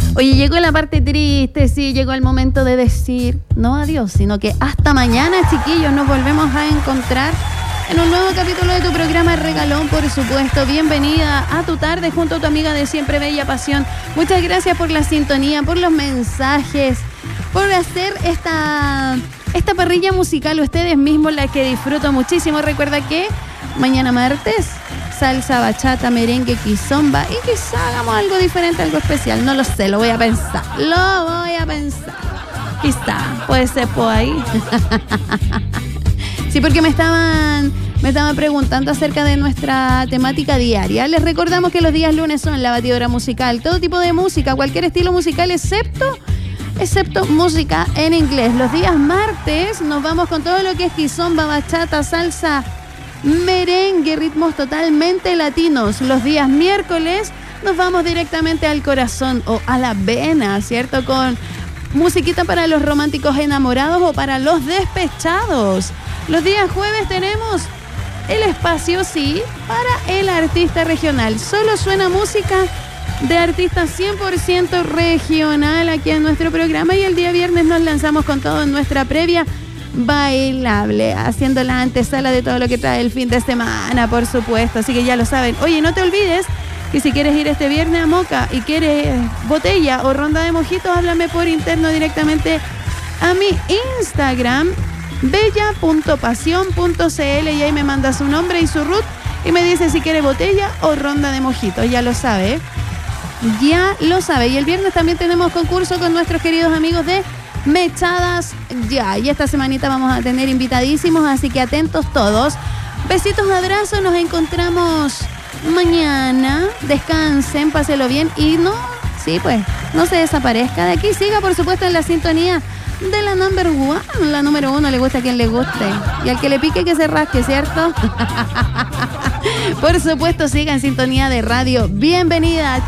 Oye, llegó la parte triste, sí, llegó el momento de decir no adiós, sino que hasta mañana, chiquillos, nos volvemos a encontrar en un nuevo capítulo de tu programa Regalón, por supuesto. Bienvenida a tu tarde junto a tu amiga de siempre, Bella Pasión. Muchas gracias por la sintonía, por los mensajes, por hacer esta parrilla musical ustedes mismos, la que disfruto muchísimo. Recuerda que mañana martes, salsa, bachata, merengue, kizomba y quizá hagamos algo diferente, algo especial. No lo sé, lo voy a pensar. Quizá, puede ser por ahí. Sí, porque me estaban preguntando acerca de nuestra temática diaria. Les recordamos que los días lunes son la batidora musical, todo tipo de música, cualquier estilo musical excepto música en inglés. Los días martes nos vamos con todo lo que es kizomba, bachata, salsa, merengue, ritmos totalmente latinos. Los días miércoles nos vamos directamente al corazón o a la vena, ¿cierto? Con musiquita para los románticos enamorados o para los despechados. Los días jueves tenemos el espacio, sí, para el artista regional. Solo suena música de artista 100% regional aquí en nuestro programa, y el día viernes nos lanzamos con todo en nuestra previa bailable, haciendo la antesala de todo lo que trae el fin de semana, por supuesto. Así que ya lo saben. Oye, no te olvides que si quieres ir este viernes a Moca y quieres botella o ronda de mojitos, háblame por interno directamente a mi Instagram, bella.pasión.cl, y ahí me manda su nombre y su root y me dice si quiere botella o ronda de mojitos. Ya lo sabe, ya lo sabe. Y el viernes también tenemos concurso con nuestros queridos amigos de Mechadas Ya, y esta semanita vamos a tener invitadísimos, así que atentos todos. Besitos, abrazos, nos encontramos mañana. Descansen, páselo bien y no se desaparezca de aquí. Siga, por supuesto, en la sintonía de la number one, la número uno. Le gusta a quien le guste, y al que le pique que se rasque, ¿cierto? Por supuesto, siga en sintonía de radio. Bienvenida.